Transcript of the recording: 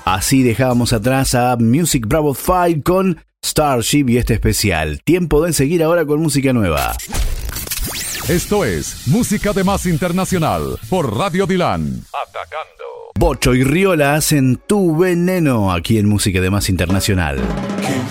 Así dejábamos atrás a Music Bravo 5 con Starship y este especial. Tiempo de seguir ahora con música nueva. Esto es Música de Más Internacional por Radio Dilan. Atacando. Bocho y Riola hacen Tu Veneno aquí en Música de Más Internacional. Que